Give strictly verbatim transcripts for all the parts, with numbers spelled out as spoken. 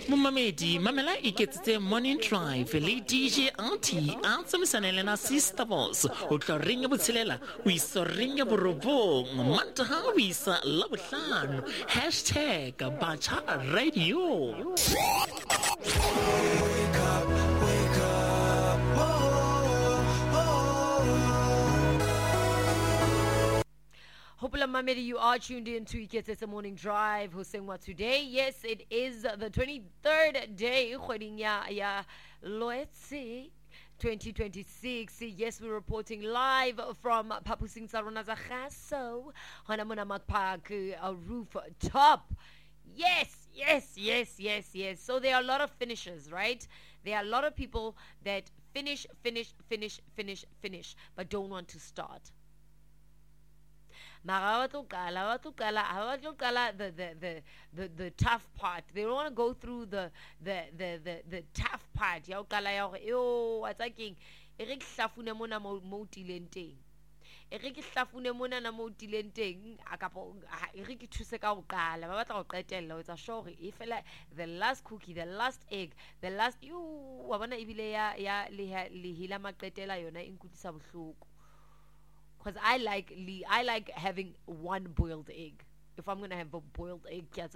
Mumamedi, Mamela iketsitse Morning Drive, le D J Auntie, Ansamisanelena Sister Boss, Utla Ringa Butselela, we saw Ringa Burobo, Mantaha, we saw Labushan, hashtag Bacha Radio. Wake up, wake up, oh, oh, oh. Hopefully, Mamedi, you are tuned in to Iketse Morning Drive. Hoseng what today? Yes, it is the twenty-third day. Ya Loetse. twenty twenty-six. Yes, we're reporting live from Papusing Sarona Zakhaso, Hanamuna Park, a rooftop. Yes, yes, yes, yes, yes. So there are a lot of finishers, right? There are a lot of people that finish, finish, finish, finish, finish, but don't want to start. The, the, the, the, the tough part. They don't want to go through the the the the, the tough part. Yo, what's like Eric Safune mona mo tilenteng. Eric Safune mona na mo tilenteng. Akapo Eric thuse ka o qala. Ba batla go qetella etsa sure e fela the last cookie, the last egg, the last you wa bona ibile ya ya le hila maqetela yona inkutisa bohloko. Because I like I like having one boiled egg. If I'm gonna have a boiled egg, there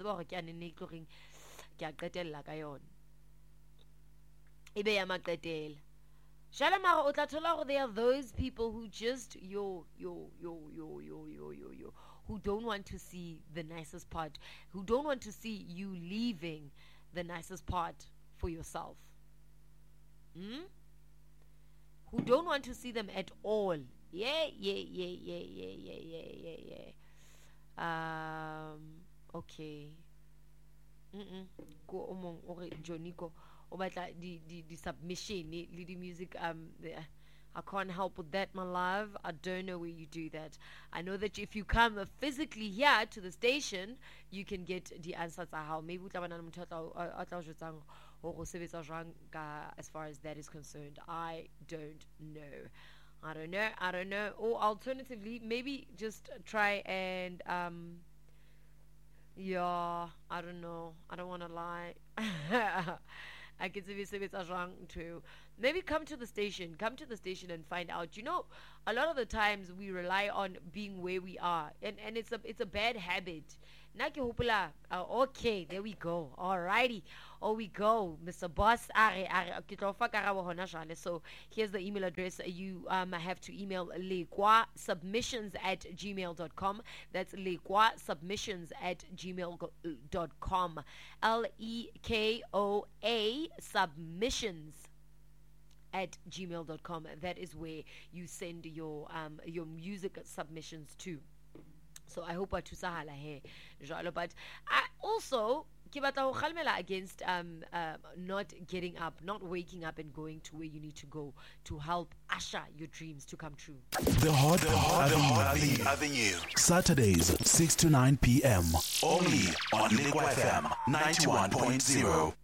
are those people who just yo yo yo yo yo yo yo yo who don't want to see the nicest part, who don't want to see you leaving the nicest part for yourself. Hmm? Who don't want to see them at all. Yeah, yeah, yeah, yeah, yeah, yeah, yeah, yeah, yeah. Um, okay. Mm-mm. Go among or Joniko. Or but like the the the submission, the, the music. Um, the, I can't help with that, my love. I don't know where you do that. I know that if you come physically here to the station, you can get the answers. How maybe as far as that is concerned, I don't know. I don't know. I don't know. Or alternatively, maybe just try and um. Yeah, I don't know. I don't want to lie. I can see it's wrong too. Maybe come to the station. Come to the station and find out. You know, a lot of the times we rely on being where we are, and and it's a it's a bad habit. Naki hopula. Uh, okay, there we go. Alrighty, oh we go, Mister Boss. So here's the email address. You um have to email lekwa submissions at gmail dot com. That's lekwa submissions at gmail dot com. L E K O A submissions at gmail dot com. That is where you send your um your music submissions to. So I hope I tusahala here, but I also against um uh, not getting up, not waking up and going to where you need to go to help usher your dreams to come true. The Hot, the Hot Avenue. Avenue. Saturdays six to nine p.m. Only on Lekwa F M ninety-one point zero.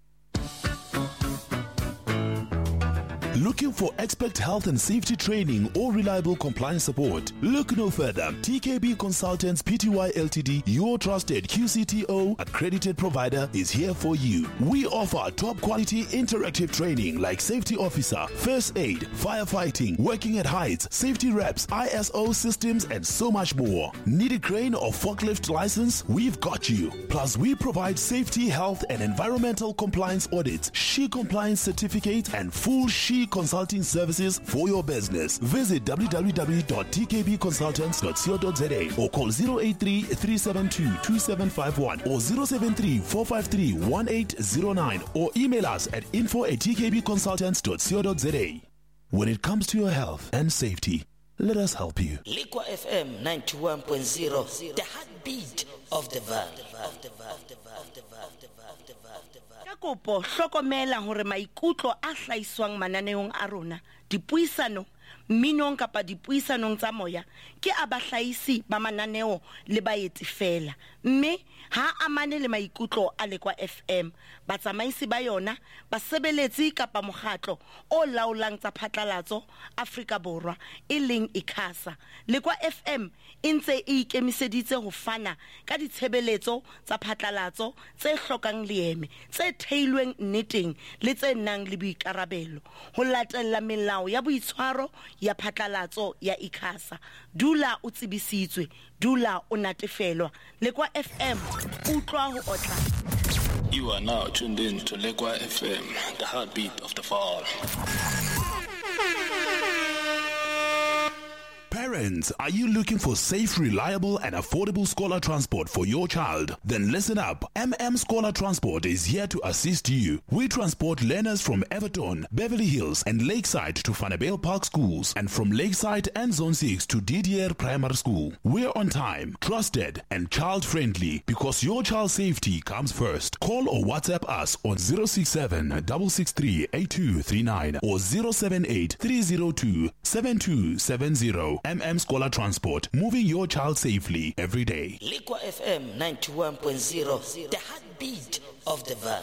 Looking for expert health and safety training or reliable compliance support? Look no further. T K B Consultants Pty Ltd, your trusted Q C T O accredited provider, is here for you. We offer top quality interactive training like safety officer, first aid, firefighting, working at heights, safety reps, I S O systems, and so much more. Need a crane or forklift license? We've got you. Plus, we provide safety, health, and environmental compliance audits, S H E compliance certificate, and full S H E consulting services for your business. Visit w w w dot t k b consultants dot co dot z a or call zero eight three, three seven two, two seven five one or zero seven three, four five three, one eight zero nine or email us at info at t k b consultants dot co dot z a. When it comes to your health and safety, let us help you. Lekwa F M ninety-one point zero, the heartbeat of the valley. Ka kopo hlokomela hore maikutlo a hlaiswang mananeong a rona dipuisano minong kapa dipuisanong tsa moya ke a bahlaisi ba mananeo le baeti fela mme ha amane le maikutlo a Lekwa F M batsamaisi ba yona basebeletsi kapa mokgatlo o laolang tsa phatlalatso Afrika Borwa e leng ICASA. Lekwa F M e ntse e ikemiseditse ho fana ka ditshebeletso tsa phatlalatso tse hlokang leeme tse theilweng nneteng le tse nang le boikarabelo ho latella melao ya boitshwaro ya phatlalatso ya ICASA. Dula o tsebisitswe, dula o natefelwa. Lekwa F M utlwa ho otla. You are now tuned in to Lekwa F M, the heartbeat of the fall. Parents, are you looking for safe, reliable, and affordable scholar transport for your child? Then listen up. M M Scholar Transport is here to assist you. We transport learners from Everton, Beverly Hills, and Lakeside to Vanderbilt Park schools, and from Lakeside and Zone six to Didier Primary School. We're on time, trusted, and child-friendly because your child's safety comes first. Call or WhatsApp us on zero six seven, six six three, eight two three nine or zero seven eight, three zero two, seven two seven zero. M M Scholar Transport, moving your child safely every day. Lekwa F M ninety-one point zero, the heartbeat of the valley.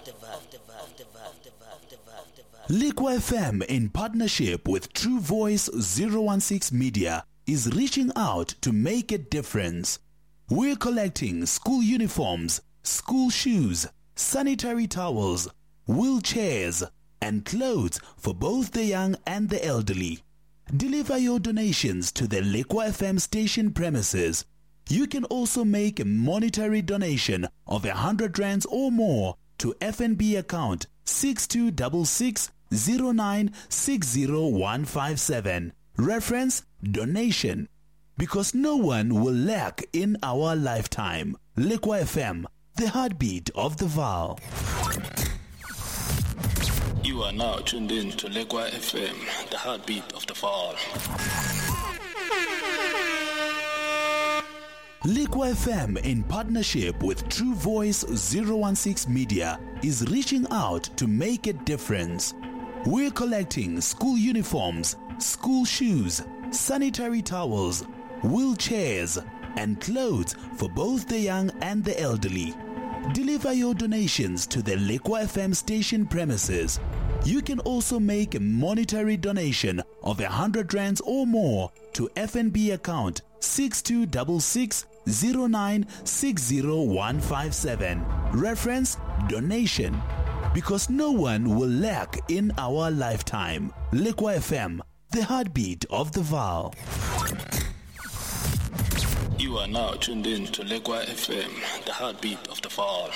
Lekwa F M, in partnership with True Voice zero one six Media, is reaching out to make a difference. We're collecting school uniforms, school shoes, sanitary towels, wheelchairs, and clothes for both the young and the elderly. Deliver your donations to the Lekwa F M station premises. You can also make a monetary donation of a hundred rands or more to F N B account six two six six, zero nine six zero one five seven. Reference donation. Because no one will lack in our lifetime. Lekwa F M, the heartbeat of the Vaal. You are now tuned in to Lekwa F M, the heartbeat of the fall. Lekwa F M, in partnership with True Voice zero one six Media, is reaching out to make a difference. We're collecting school uniforms, school shoes, sanitary towels, wheelchairs, and clothes for both the young and the elderly. Deliver your donations to the Lekwa F M station premises. You can also make a monetary donation of a hundred rands or more to F N B account six two six six, zero nine six zero one five seven. Reference donation. Because no one will lack in our lifetime. Lekwa F M, the heartbeat of the Vaal. You are now tuned in to Lekwa F M, the heartbeat of the fall.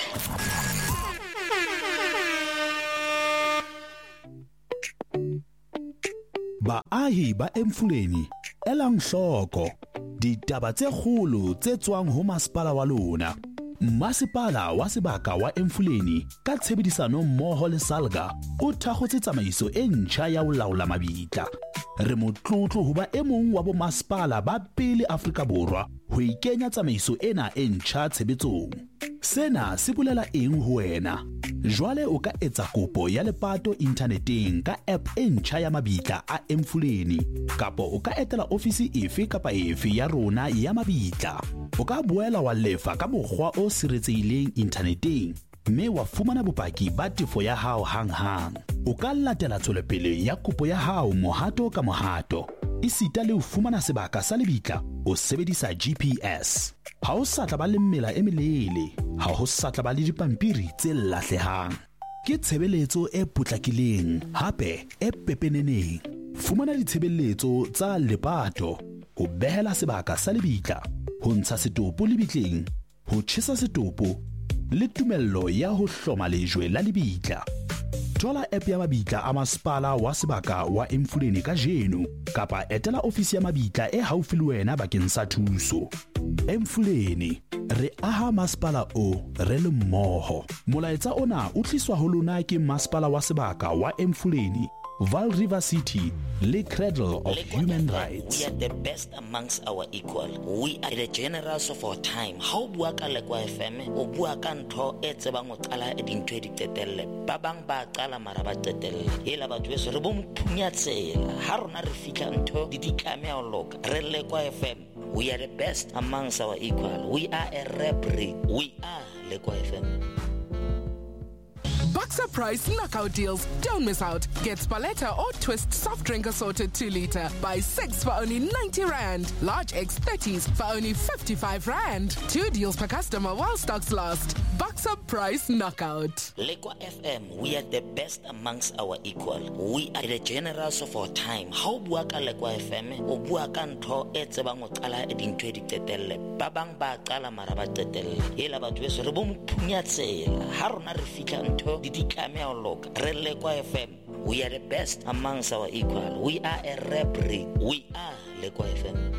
Baahi ba Emfuleni, elang hloko, ditaba tse kgolo tse tswang ho masepala wa lona. Masepala wa sebaka wa Emfuleni ka tshebedisano mmoho le Salga o thakgotse tsamaiso e ntjha ya ho laola mabitla. Re motlotlo ho ba e mong wa bo masepala ba pele Afrika Borwa ho ikenya tsamaiso ena e ntjha tshebetsong. Sena se bolela eng ho wena? Jwale o ka etsa kopo ya lepato inthaneteng ka app e ntjha ya mabitla a Emfuleni, kapo o ka etela ofisi efe kapa efe ya rona ya mabitla. O ka boela wa lefa ka mokgwa o siretsehileng inthaneteng, mme wa fumana bopaki ba tefo ya hao hang-hang. O ka latela tswelopele ya kopo ya hao mohato ka mohato. Isita le ho fumana sebaka sa lebitla o sebedisa G P S. Ha o sa tla ba le mmela e melele, ha ho sa tla ba le dipampiri tse lahlehang. Ke tshebeletso e potlakileng, hape e pepeneneng. Fumana ditshebeletso tsa lepato, ho behela sebaka sa lebitla, ho ntsha setopo lebitleng, ho tjhesa setopo, le tumello ya ho hloma lejwe la lebitla. Thola app ya mabitla a masepala wa sebaka wa Emfuleni ka jeno, kapa etela ofisi ya mabitla e haufi le wena bakeng sa thuso. Emfuleni, re aha masepala o re le mmoho. Molaetsa ona o tliswa ho lona ke masepala wa sebaka wa Emfuleni, Val River City, le cradle of Lekwa human F M, rights. We are the best amongst our equal. We are the generals of our time. How bua ka Lekwa F M o bua ka ntho e tsebang o qala e dintho di tetelle. Ba bang ba qala mara ba tetelle. Ela batho beso re bo mphunya tsela. Ha rona re fitla ntho di ditlame a loka. Re Lekwa F M. We are the best amongst our equal. We are a rap breed. We are Lekwa F M. Boxer Price knockout deals. Don't miss out. Get Spaletta or Twist soft drink assorted two liter. Buy six for only ninety rand. Large X thirties for only fifty-five rand. Two deals per customer while stocks last. Boxer Price knockout. Lekwa F M, we are the best amongst our equal. We are the generals of our time. How bua ka Lekwa F M o bua ka ntho e tsebang o qala e dintho di tetelle. Ba bang ba qala mara ba tetelle. Ela batho beso re bo mphunya tsela. Ha rona re fitla ntho di ditlame a loka. Re Lekwa F M. We are the best amongst our equal. We are a rap breed. We are Lekwa F M.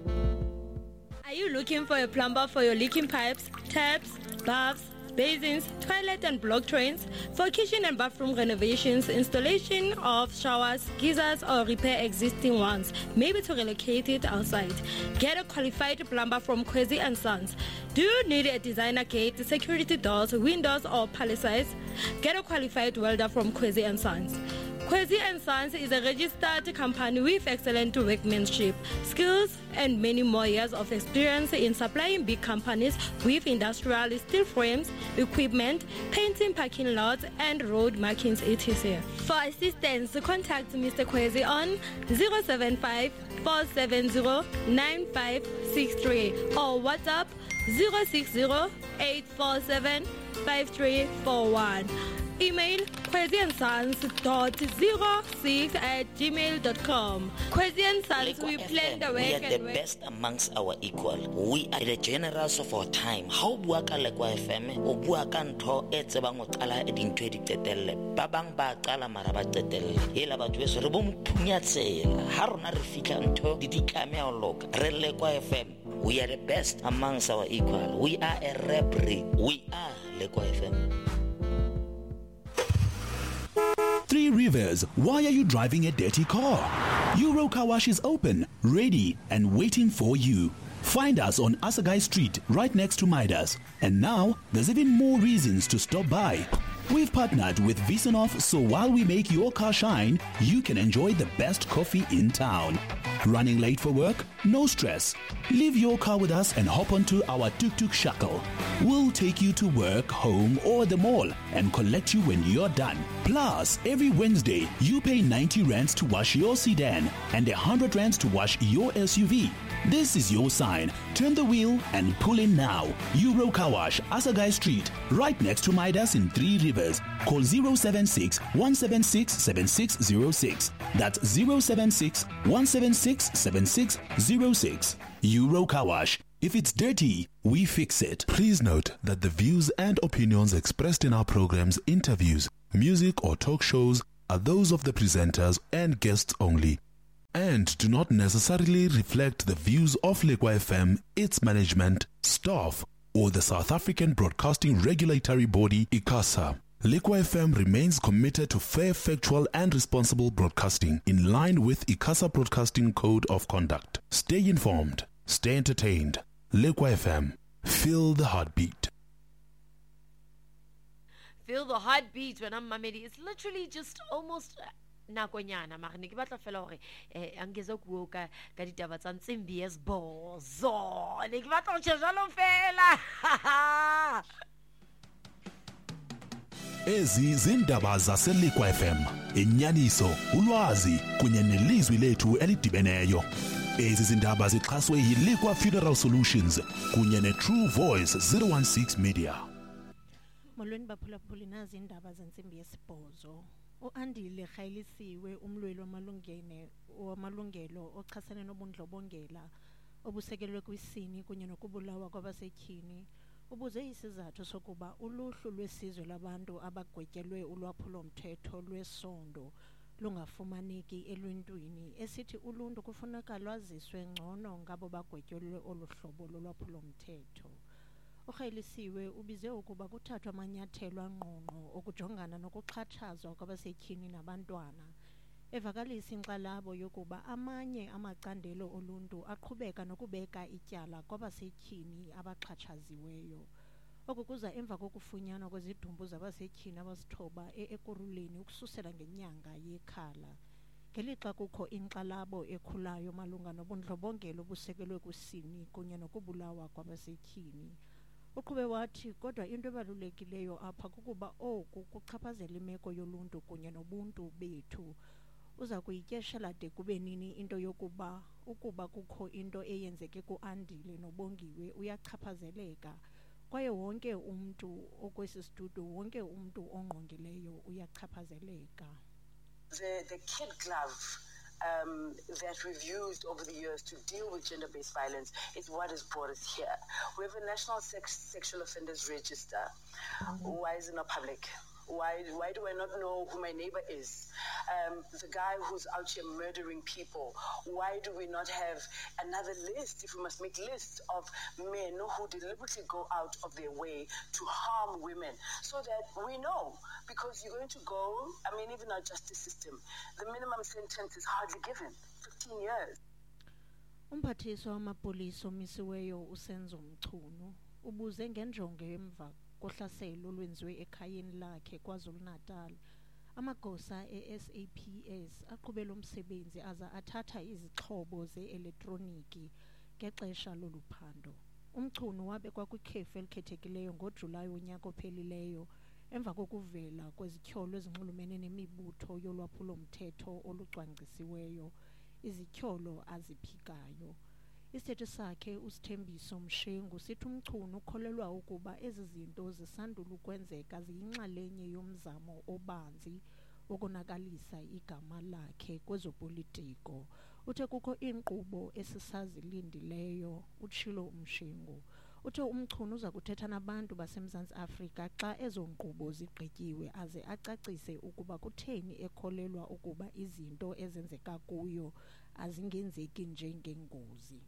Are you looking for a plumber for your leaking pipes, taps, baths, basins, toilet and block drains? For kitchen and bathroom renovations, installation of showers, geysers, or repair existing ones, maybe to relocate it outside. Get a qualified plumber from Kwezi and Sons. Do you need a designer gate, security doors, windows, or palisades? Get a qualified welder from Kwezi and Sons. Kwezi and Sons is a registered company with excellent workmanship, skills, and many more years of experience in supplying big companies with industrial steel frames, equipment, painting parking lots, and road markings, et cetera. For assistance, contact Mister Kwezi on zero seven five, four seven zero, nine five six three or WhatsApp zero six zero, eight four seven, five three four one. Email kwezi and sons dot zero six at gmail dot com. Kwezi and Sons, we plan the We work are and the work. best amongst our equal. We are the generals of our time. How bua ka Lekwa F M o bua ka ntho e tsebang o qala e dintho di tetelle. Ba bang ba qala mara ba tetelle. Ela batho beso re bo mphunya tsela. Ha rona re fitla ntho di ditlame a loka. Re Lekwa F M. We are the best amongst our equal. We are a rap breed. We are Lekwa F M. Three Rivers, why are you driving a dirty car? Euro Car Wash is open, ready, and waiting for you. Find us on Asagai Street, right next to Midas. And now, there's even more reasons to stop by. We've partnered with Visanov, so while we make your car shine, you can enjoy the best coffee in town. Running late for work? No stress. Leave your car with us and hop onto our tuk-tuk shuttle. We'll take you to work, home, or the mall and collect you when you're done. Plus, every Wednesday, you pay ninety rands to wash your sedan and one hundred rands to wash your S U V. This is your sign. Turn the wheel and pull in now. Euro Car Wash, Asagai Street, right next to Midas in Three Rivers. Call zero seven six, one seven six, seven six zero six. That's zero seven six, one seven six, seven six zero six. Euro Car Wash. If it's dirty, we fix it. Please note that the views and opinions expressed in our programs, interviews, music or talk shows are those of the presenters and guests only, and do not necessarily reflect the views of Lekwa F M, its management, staff, or the South African Broadcasting Regulatory Body, ICASA. Lekwa F M remains committed to fair, factual, and responsible broadcasting in line with ICASA Broadcasting Code of Conduct. Stay informed. Stay entertained. Lekwa F M. Feel the heartbeat. Feel the heartbeat when I'm Mamedi. It's literally just almost nakonyana mara ne ke batla fela hore eh angeza kuo ka ka ditaba tsa Ntsimbi Yesbozo ne ke batla ho tshela fela. Ezi zindaba zaseLekwa F M, inyaniso, ulwazi kunye nelizwi lethu elidibeneyo. Ezi zindaba zixhaswe yiLekwa Funeral Solutions kunye neTrue Voice zero one six Media. Molweni baphulaphuli nazi indaba zeNtsimbi Yesbozo. uAndile Khayelisiwe umlweli wamalungene wamalungelo ochasene nobundlobongela obusekelwe kwisini kunye nokubulawa kwabasetyhini ubuze isizathu sokuba uluhlu lwesizwe labantu abagwetyelwe ulwaphulo mthetho lwesondo lungafumaneki eluntwini esithi uluntu kufuneka lwaziswe ngcono ngabo bagwetyelwe oluhlobo lolwaphulo mthetho. uKhayelisiwe ubize ukuba kuthathwa amanyathelo angqongqo okujongana nokuxhatshazwa kwabasetyhini nabantwana evakalisa inkxalabo yokuba amanye amacandelo oluntu aqhubeka nokubeka ityala kwabasetyhini abaxhatshaziweyo. Oku kuza emva kokufunyanwa kwezidumbu zabasetyhini abasithoba e-Ekurhuleni ukususela ngenyanga yeKhala. Ngelixa kukho inkxalabo ekhulayo malunga nobundlobongela obusekelwe kwisini kunye nokubulawa kwabasetyhini. Uqhube wathi kodwa into ebalulekileyo apha kukuba oku kuchaphazela imeko yoluntu kunye nobuntu bethu. Uza kuyityeshela de kube nini into yokuba ukuba kukho into eyenzeke ku-Andile noBongiwe uyachaphazeleka, kwaye wonke umntu okwesi situdiyo, wonke umntu ongqongileyo uyachaphazeleka. The, the kid glove um, that we've used over the years to deal with gender-based violence is what has brought us here. We have a national sex, sexual offenders register. Mm-hmm. Why is it not public? Why, why do I not know who my neighbor is? Um, the guy who's out here murdering people. Why do we not have another list, if we must make lists of men who deliberately go out of their way to harm women, so that we know? Because you're going to go, I mean, even our justice system, the minimum sentence is hardly given, fifteen years. Umphathiswa wamapolisa omisiweyo uSenzo Mchunu ubuze ngenjongo emva kohlaselo olwenziwe ekhayeni lakhe KwaZulu-Natal. Amagosa e-S A P S aqhubela umsebenzi aza athatha izixhobo ze-elektroniki ngexesha loluphando. Umchunu wabekwa kwikhefu elikhethekileyo ngoJulayi wonyaka ophelileyo emva kokuvela kwezityholo ezinxulumene nemibutho yolwaphulo-mthetho olucwangcisiweyo, izityholo aziphikayo. Isithetho sakhe uSithembiso Mshengu sithi Umchunu ukholelwa ukuba ezi zinto zisandula ukwenzeka ziyinxalenye yomzamo obanzi wokonakalisa igama lakhe kwezopolitiko. Uthe kukho inkqubo esisazilindileyo, utshilo Umshengu. Uthe Umchunu uza kuthetha nabantu baseMzantsi Afrika xa ezo nkqubo zigqityiwe aze acacise ukuba kutheni ekholelwa ukuba izinto ezenzeka kuyo azingenzeki njengengozi.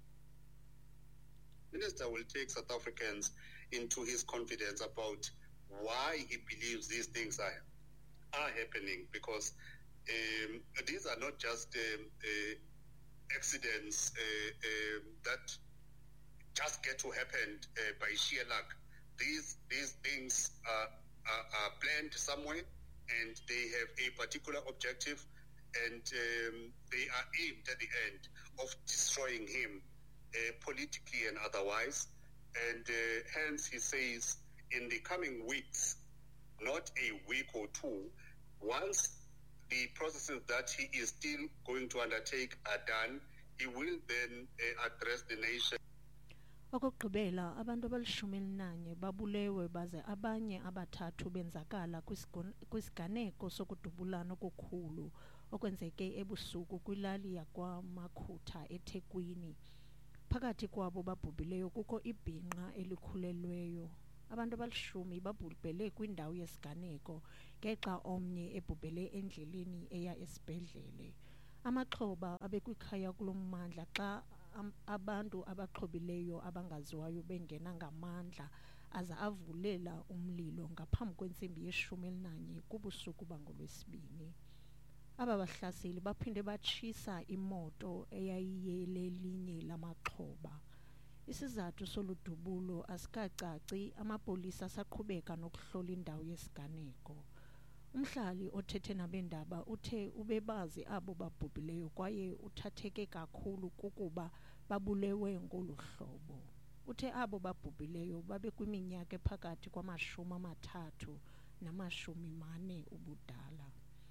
Minister will take South Africans into his confidence about why he believes these things are are happening, because um, these are not just um, uh, accidents uh, uh, that just get to happen uh, by sheer luck. These these things are, are, are planned somewhere, and they have a particular objective, and um, they are aimed at the end of destroying him uh, politically and otherwise. And uh, hence he says in the coming weeks, not a week or two, once the processes that he is still going to undertake are done, he will then uh, address the nation. Okugqibela abantu abalishumi elinanye babulewe baze abanye abathathu benzakala kwisiganeko sokudubulana okukhulu okwenzeke ebusuku kwilali yakwaMakhutha eThekwini. Phakathi kwabo babhubhileyo kukho ibhinqa elikhulelweyo. Abantu abalishumi babhubhele kwindawo yesiganeko ngexa omnye ebhubhele endleleni eya esibhedlele. Amaxhoba abekwikhaya kulommandla xa abantu abaxhobileyo abangaziwayo bengena ngamandla aza avulela umlilo ngaphambi kwentsimbi yeshumi elinanye kubusuku bangolwesibini. Aba bahlaseli baphinde batshisa imoto eyayiyelelinye lamaxhoba. Isizathu soludubulo asikacaci, amapolisa asaqhubeka nokuhlola indawo yesiganeko. Umhlali othethe nabendaba uthe ubebazi abo babhubhileyo kwaye uthatheke kakhulu kukuba babulewe ngolu hlobo. Uthe abo babhubhileyo babe kwiminyaka ephakathi kwamashumi amathathu namashumi mane ubudala.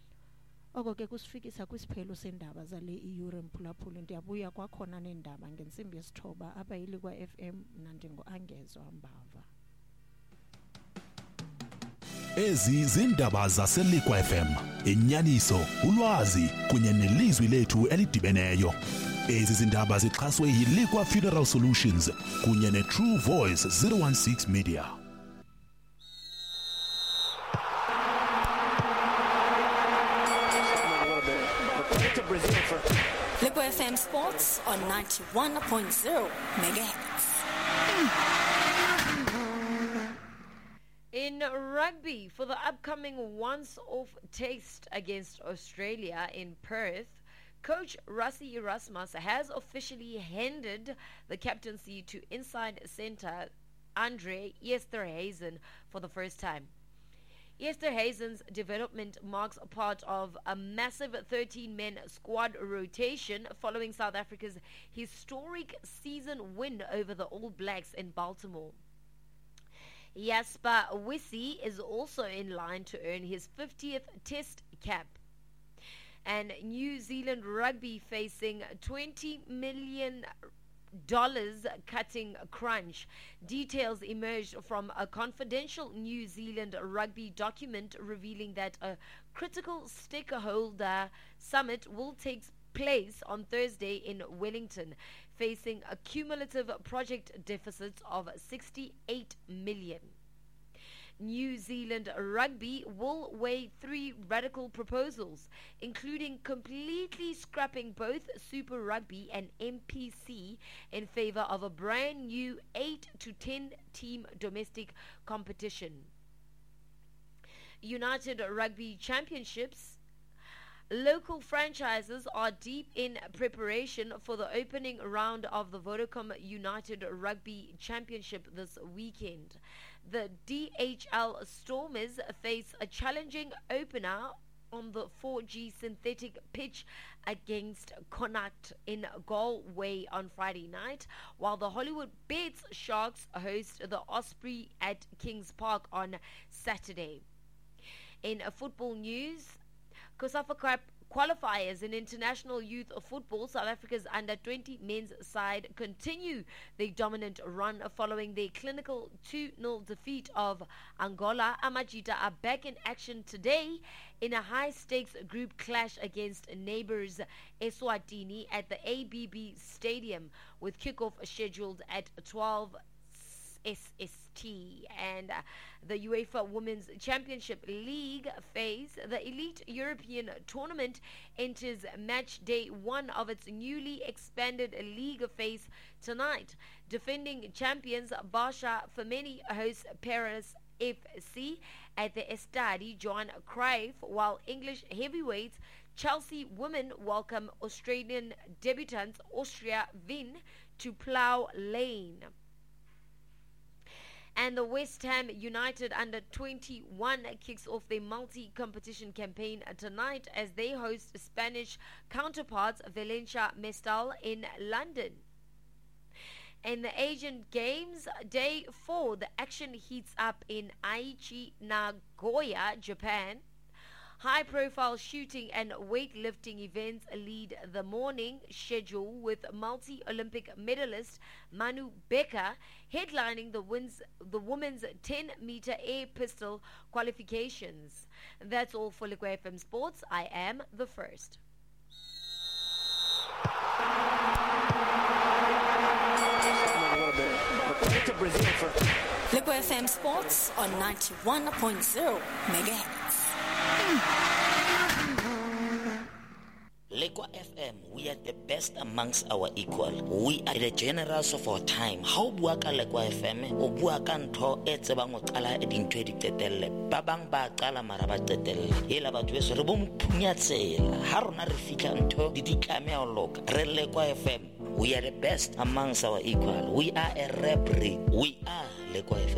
Oko ke kusifikisa kwisiphelo sendaba zale iyure mphulaphula. Ndiyabuya kwakhona nendaba ngentsimbi yesithoba apha iLikwa F M nandingu-Angezwa Mbava. Ezi zindaba zaseLikwa F M, inyaniso, ulwazi kunye nelizwi lethu elidibeneyo. Ezi zindaba zixhaswe yiLikwa Funeral Solutions kunye neTrue Voice zero one six Media. Likwa F M Sports on ninety-one point zero megahertz. In rugby, for the upcoming once-off test against Australia in Perth, coach Rassie Erasmus has officially handed the captaincy to inside centre Andre Esterhuizen for the first time. Esterhuizen's development marks a part of a massive thirteen-man squad rotation following South Africa's historic season win over the All Blacks in Baltimore. Jasper Wissie is also in line to earn his fiftieth Test cap. And New Zealand Rugby facing twenty million dollars cutting crunch. Details emerged from a confidential New Zealand Rugby document revealing that a critical stakeholder summit will take place on Thursday in Wellington, facing a cumulative project deficit of sixty-eight million. New Zealand Rugby will weigh three radical proposals, including completely scrapping both Super Rugby and M P C in favor of a brand new eight to ten team domestic competition. United Rugby Championships. Local franchises are deep in preparation for the opening round of the Vodacom United Rugby Championship this weekend. The D H L Stormers face a challenging opener on the four G synthetic pitch against Connacht in Galway on Friday night, while the Hollywood Bets Sharks host the Osprey at Kings Park on Saturday. In football news, COSAFA Cup qualifiers in international youth football, South Africa's under twenty men's side continue their dominant run following their clinical two nil defeat of Angola. Amajita are back in action today in a high-stakes group clash against neighbors Eswatini at the A B B Stadium, with kickoff scheduled at twelve S S T. And uh, the UEFA Women's Championship League phase, the Elite European Tournament, enters match day one of its newly expanded league phase tonight. Defending champions Barsha Femeni hosts Paris F C at the Estadi Johan Cruyff, while English heavyweights Chelsea women welcome Australian debutants Austria Wien to Plough Lane. And the West Ham United under twenty-one kicks off their multi-competition campaign tonight as they host Spanish counterparts Valencia Mestal in London. In the Asian Games, day four, the action heats up in Aichi, Nagoya, Japan. High-profile shooting and weightlifting events lead the morning schedule, with multi-Olympic medalist Manu Becker headlining the, wins, the women's ten-meter air pistol qualifications. That's all for Liquid F M Sports. I am the first. Liquid F M Sports on ninety-one point zero megahertz. Lekwa F M, we are the best amongst our equal. We are the generals of our time. How bua ka Lekwa F M, o bua ka ntho e tsebang o qala e dintho di tetelle. Ba bang ba qala mara ba tetelle. Ela batho beso re bo mphunya tsela. Ha rona re fihla ntho di ditlame a loka. Re Lekwa F M, we are the best amongst our equal. We are a rap ring. We are Lekwa F M.